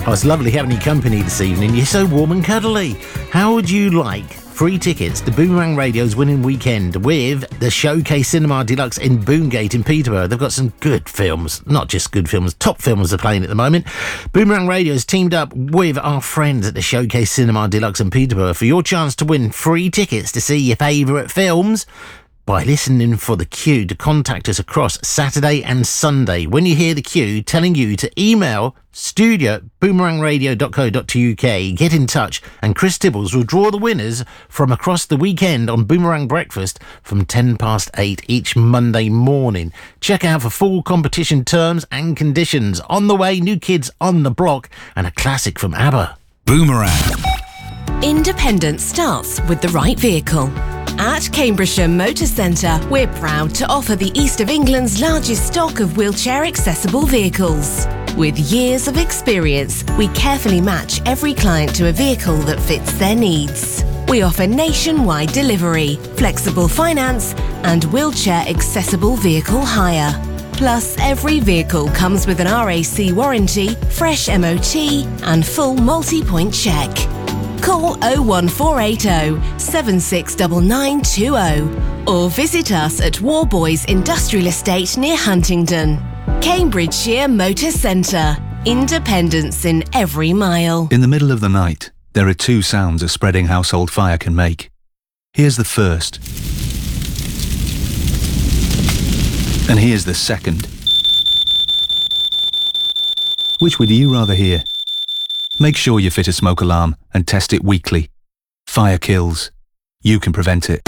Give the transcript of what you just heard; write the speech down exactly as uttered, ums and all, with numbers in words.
Oh, it's lovely having you company this evening. You're so warm and cuddly. How would you like free tickets to Boomerang Radio's winning weekend with the Showcase Cinema Deluxe in Boongate in Peterborough? They've got some good films, not just good films, top films are playing at the moment. Boomerang Radio's teamed up with our friends at the Showcase Cinema Deluxe in Peterborough for your chance to win free tickets to see your favourite films by listening for the cue to contact us across Saturday and Sunday. When you hear the cue telling you to email studio at boomerang radio dot co dot uk, get in touch and Chris Tibbles will draw the winners from across the weekend on Boomerang Breakfast from ten past eight each Monday morning. Check out for full competition terms and conditions. On the way, New Kids on the Block and a classic from ABBA. Boomerang. Independence starts with the right vehicle. At Cambridgeshire Motor Centre, we're proud to offer the East of England's largest stock of wheelchair-accessible vehicles. With years of experience, we carefully match every client to a vehicle that fits their needs. We offer nationwide delivery, flexible finance, and wheelchair-accessible vehicle hire. Plus, every vehicle comes with an R A C warranty, fresh M O T, and full multi-point check. Call oh one four eight oh, seven six nine nine two oh or visit us at Warboys Industrial Estate near Huntingdon. Cambridgeshire Motor Centre. Independence in every mile. In the middle of the night, there are two sounds a spreading household fire can make. Here's the first. And here's the second. Which would you rather hear? Make sure you fit a smoke alarm and test it weekly. Fire kills. You can prevent it.